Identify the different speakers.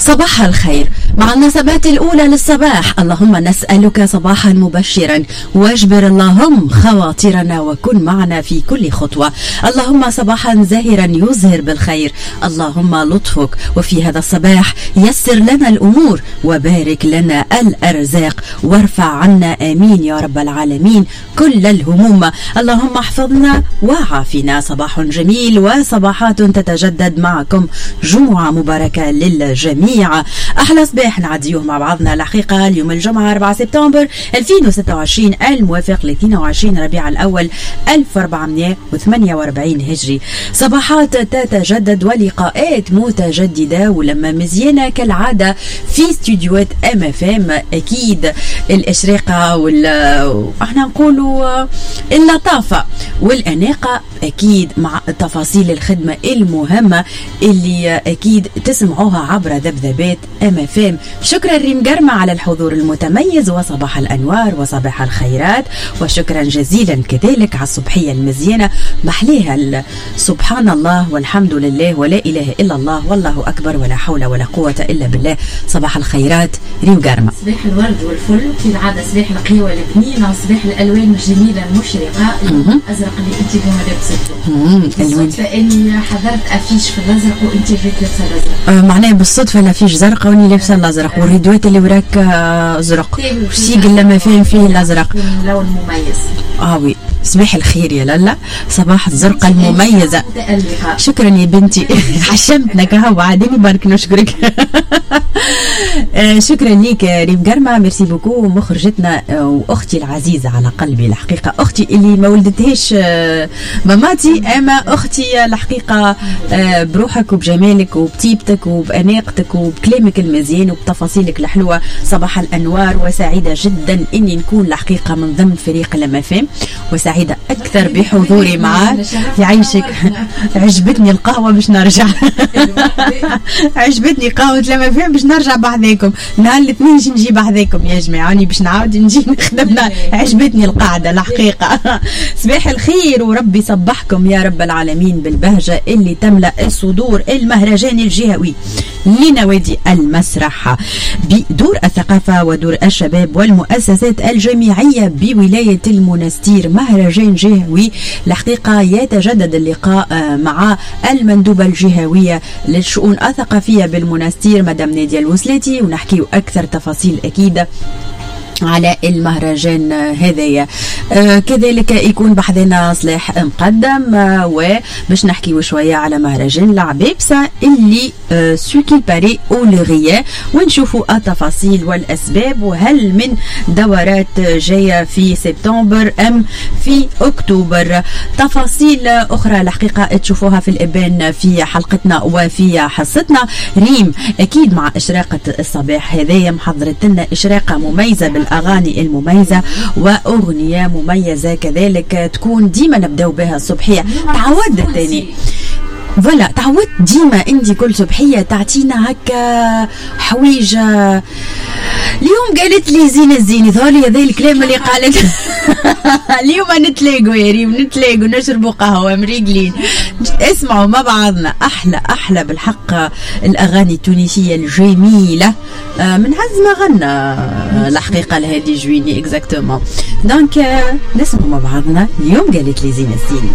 Speaker 1: صباح الخير. مع النسبات الأولى للصباح، اللهم نسألك صباحا مبشرا واجبر اللهم خواطرنا وكن معنا في كل خطوة. اللهم صباحا زاهرا يزهر بالخير، اللهم لطفك وفي هذا الصباح يسر لنا الأمور وبارك لنا الأرزاق وارفع عنا آمين يا رب العالمين كل الهموم. اللهم احفظنا وعافنا. صباح جميل وصباحات تتجدد معكم، جمعة مباركة للجميع. أحلى صباح نعديوه مع بعضنا. الحقيقة اليوم الجمعة 4 سبتمبر 2026 الموافق ل 22 ربيع الأول 1448 هجري. صباحات تتجدد ولقاءات متجددة ولما مزيانة كالعادة في استديوهات MFM. أكيد الإشراقة احنا نقولوا اللطافة والأناقة أكيد مع تفاصيل الخدمة المهمة اللي أكيد تسمعوها عبر ذبذبات MFM. شكرا ريم جرمة على الحضور المتميز وصباح الأنوار وصباح الخيرات، وشكرا جزيلا كذلك على الصبحية المزيانة محليها سبحان الله والحمد لله ولا إله إلا الله والله أكبر ولا حول ولا قوة إلا بالله. صباح الخيرات ريم جرمة.
Speaker 2: صباح الورد والفل في العادة، صباح القهوة البنينة، صباح الألوان الجميلة المشرقة، الأزرق اللي أنت اليوم لابسته. بالصدفة إني حضرت أفيش في الأزرق وأنت جيت لابسة الأزرق.
Speaker 1: معناه بالصدفة الأفيش زرقاء وأني لابسة الأزرق والريدوات اللي وراك أزرق وسيق لما فيه الأزرق
Speaker 2: لون مميز.
Speaker 1: وي صباح الخير يا لالا، صباح الزرقاء المميزة. شكرا يا بنتي حشمتنا كهو بعدين بارك نشكرك. شكرا ليك ريم جرمة، ميرسي بوكو. مخرجتنا واختي العزيزة على قلبي الحقيقة، اختي اللي ما ولدتهاش ماماتي اما اختي الحقيقة بروحك وبجمالك وبطيبتك وبأناقتك وبكلامك المزيان وبتفاصيلك الحلوة. صباح الأنوار وسعيدة جدا اني نكون الحقيقة من ضمن فريق لما فهم، وسعيدة أكثر بحضوري معك. يعيشك. عجبتني القهوة باش نرجع. عجبتني قهوة لما فهم باش نرجع بحذاكم نهار الاثنين نجي بحذاكم يا جماعة، يعني باش نعاود نجي نخدمنا. عجبتني القاعدة الحقيقة. صباح الخير وربي صبحكم يا رب العالمين بالبهجة اللي تملأ الصدور. المهرجان الجهوي لنوادي المسرح بدور الثقافة ودور الشباب والمؤسسات الجامعية بولاية المنستير، مهرجان جهوي الحقيقة يتجدد اللقاء مع المندوبة الجهوية للشؤون الثقافية بالمنستير مدام نادية الوسلاتي، ونحكي أكثر تفاصيل أكيد على المهرجان هذايا. كذلك يكون بحذنا صلاح مقدم وباش نحكي شوية على مهرجان العبابسة اللي سوكي باري أولغية، ونشوفوا التفاصيل والأسباب وهل من دورات جاية في سبتمبر أم في أكتوبر. تفاصيل أخرى الحقيقة تشوفوها في الإبان في حلقتنا وفي حصتنا. ريم أكيد مع إشراقة الصباح هذايا محضرت لنا إشراقة مميزة بالأغاني المميزة وأغنية مميزة كذلك تكون ديما نبدأ بها الصبحية. تعودت تاني فوالا، تعودت ديما عندي كل صبحية تعطينا هكا حويجة. اليوم قالت لي زينة الزيني ظهري هذا الكلام اللي قالت. اليوم نتلاقوا يا ريم، نتلاقوا نشربوا قهوة مريقلين اسمعوا مع بعضنا أحلى بالحق الأغاني التونسية الجميلة من عز ما غنى الحقيقة لهادي جويني اكزاكتومون. دونك نسمعوا مع بعضنا اليوم قالت لي زينة الزيني.